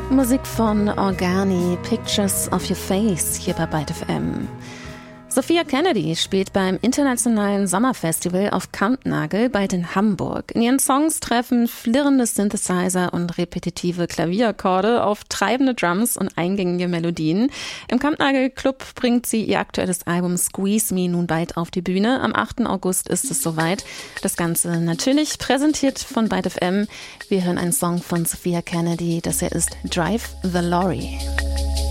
Musik von Organi, Pictures of Your Face, hier bei Byte FM. Sophia Kennedy spielt beim Internationalen Sommerfestival auf Kampnagel bald in Hamburg. In ihren Songs treffen flirrende Synthesizer und repetitive Klavierakkorde auf treibende Drums und eingängige Melodien. Im Kampnagel Club bringt sie ihr aktuelles Album Squeeze Me nun bald auf die Bühne. Am 8. August ist es soweit. Das Ganze natürlich präsentiert von Byte FM. Wir hören einen Song von Sophia Kennedy, das hier ist Drive the Lorry.